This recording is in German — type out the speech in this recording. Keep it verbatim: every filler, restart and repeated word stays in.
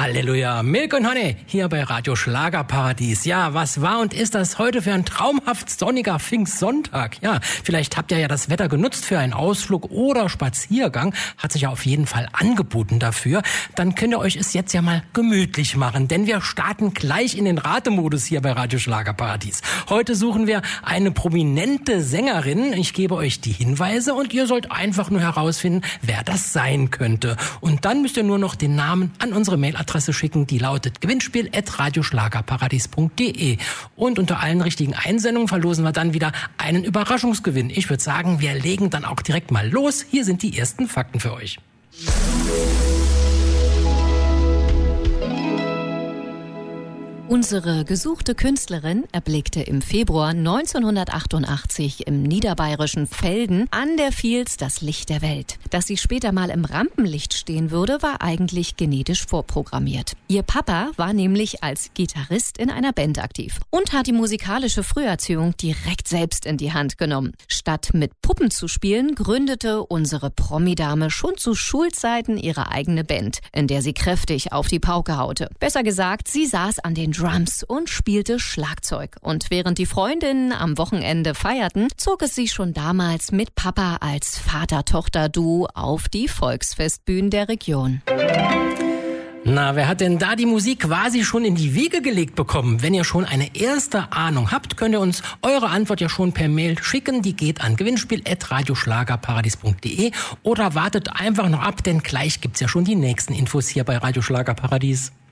Halleluja, Milk und Honey, hier bei Radio Schlagerparadies. Ja, was war und ist das heute für ein traumhaft sonniger Pfingstsonntag? Ja, vielleicht habt ihr ja das Wetter genutzt für einen Ausflug oder Spaziergang. Hat sich ja auf jeden Fall angeboten dafür. Dann könnt ihr euch es jetzt ja mal gemütlich machen, denn wir starten gleich in den Ratemodus hier bei Radio Schlagerparadies. Heute suchen wir eine prominente Sängerin. Ich gebe euch die Hinweise und ihr sollt einfach nur herausfinden, wer das sein könnte. Und dann müsst ihr nur noch den Namen an unsere Mailadresse schicken, die lautet gewinnspiel at radioschlagerparadies punkt de. Und unter allen richtigen Einsendungen verlosen wir dann wieder einen Überraschungsgewinn. Ich würde sagen, wir legen dann auch direkt mal los. Hier sind die ersten Fakten für euch. Unsere gesuchte Künstlerin erblickte im Februar neunzehnhundertachtundachtzig im niederbayerischen Velden an der Vils das Licht der Welt. Dass sie später mal im Rampenlicht stehen würde, war eigentlich genetisch vorprogrammiert. Ihr Papa war nämlich als Gitarrist in einer Band aktiv und hat die musikalische Früherziehung direkt selbst in die Hand genommen. Statt mit Puppen zu spielen, gründete unsere Promidame schon zu Schulzeiten ihre eigene Band, in der sie kräftig auf die Pauke haute. Besser gesagt, sie saß an den Drums und spielte Schlagzeug. Und während die Freundinnen am Wochenende feierten, zog es sie schon damals mit Papa als Vater-Tochter-Duo auf die Volksfestbühnen der Region. Na, wer hat denn da die Musik quasi schon in die Wiege gelegt bekommen? Wenn ihr schon eine erste Ahnung habt, könnt ihr uns eure Antwort ja schon per Mail schicken. Die geht an gewinnspiel at radioschlagerparadies punkt de oder wartet einfach noch ab, denn gleich gibt's ja schon die nächsten Infos hier bei Radio Schlagerparadies.